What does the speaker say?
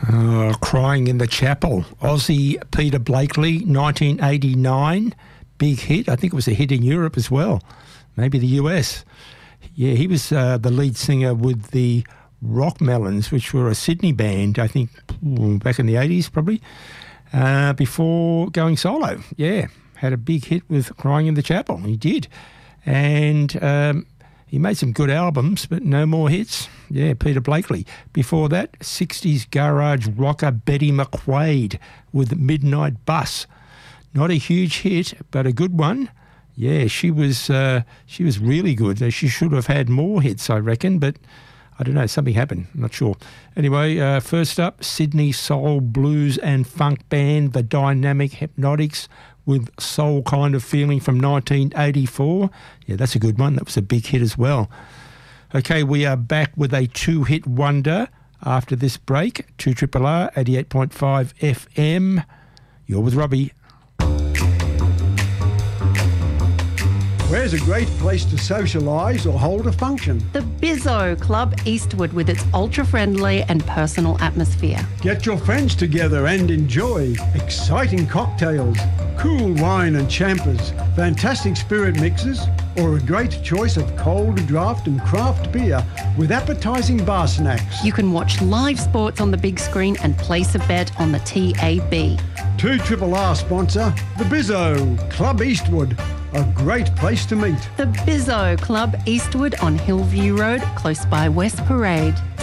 Crying in the Chapel. Aussie Peter Blakely, 1989. Big hit. I think it was a hit in Europe as well. Maybe the US. Yeah, he was the lead singer with the Rock Melons, which were a Sydney band, I think, back in the 80s probably, before going solo. Yeah, had a big hit with Crying in the Chapel. He did. And he made some good albums, but no more hits. Yeah, Peter Blakely. Before that, 60s garage rocker Betty McQuaid with Midnight Bus. Not a huge hit, but a good one. Yeah, she was really good. She should have had more hits, I reckon, but I don't know, something happened. I'm not sure. Anyway, first up, Sydney soul, blues and funk band, the Dynamic Hypnotics with Soul Kind of Feeling from 1984. Yeah, that's a good one. That was a big hit as well. Okay, we are back with a two-hit wonder after this break. 2RRR 88.5 FM. You're with Robbie. Where's a great place to socialise or hold a function? The Bizzo Club Eastwood with its ultra-friendly and personal atmosphere. Get your friends together and enjoy exciting cocktails, cool wine and champers, fantastic spirit mixes, or a great choice of cold draft and craft beer with appetising bar snacks. You can watch live sports on the big screen and place a bet on the TAB. 2RRR sponsor, the Bizzo Club Eastwood. A great place to meet. The Bizzo Club Eastwood on Hillview Road, close by West Parade.